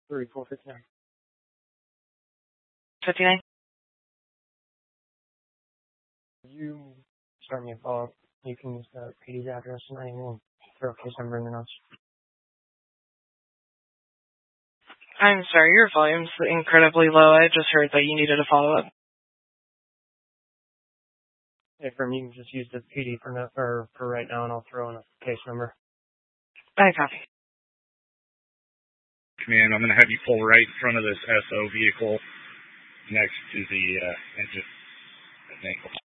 3459. 59? You start me a follow-up. You can use the PD's address and I will throw a case number in the notes. I'm sorry, your volume's incredibly low. I just heard that you needed a follow-up. Hey, from you can just use the PD for right now and I'll throw in a case number. I copy. Command, I'm going to have you pull right in front of this SO vehicle next to the engine.